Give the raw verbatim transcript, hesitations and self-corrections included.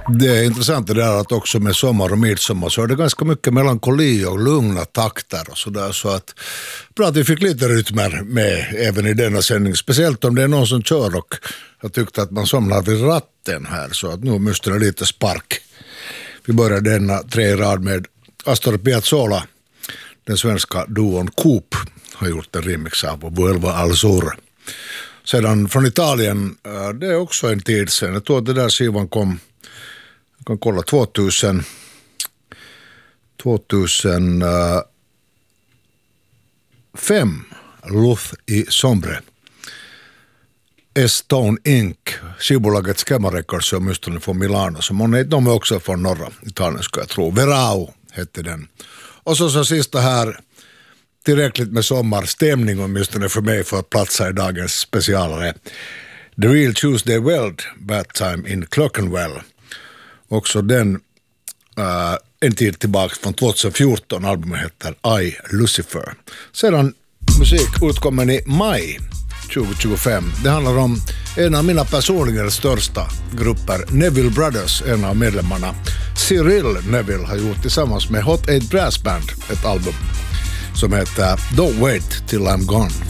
Det är intressant det där att också med sommar och midsommar så är det ganska mycket melankoli och lugna takter och sådär, så att bra att vi fick lite rytmer med även i denna sändning, speciellt om det är någon som kör och jag tyckte att man somnar vid ratten här, så att nu måste det lite spark. Vi börjar denna tre i rad med Astor Piazzolla. Den svenska duon Coop har gjort en remix av Vuelva al Sur. Sedan från Italien, det är också en tid sedan. Jag tror att det där skivan kom, jag kan kolla, tvåtusen, tvåtusenfem. Luz y Sombre. Stone Incorporated. Skivbolaget Schema Records är åtminstone från Milano. Så många, de är också från norra Italien, ska jag tro. Verao hette den. Och så så sista här, tillräckligt med sommarstämning åtminstone för mig för att platsa i dagens specialare. The Real Tuesday Weld, Bad Time in Clerkenwell. Också den uh, en tid tillbaka från tjugohundrafjorton, albumet heter I, Lucifer. Sedan musik utkommen i maj tjugohundratjugofem. Det handlar om en av mina personligen största grupper, Neville Brothers. En av medlemmarna, Cyril Neville, har gjort tillsammans med Hot Eight Brass Band ett album som heter Don't Wait Till I'm Gone.